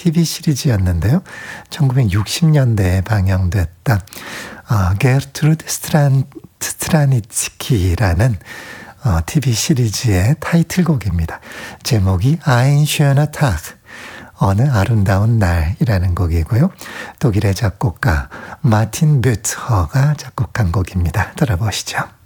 TV 시리즈였는데요. 1960년대에 방영됐던 게르트루드 스트라니츠키라는 TV 시리즈의 타이틀곡입니다. 제목이 Ein schöner Tag, 어느 아름다운 날이라는 곡이고요. 독일의 작곡가 마틴 뷰트허가 작곡한 곡입니다. 들어보시죠.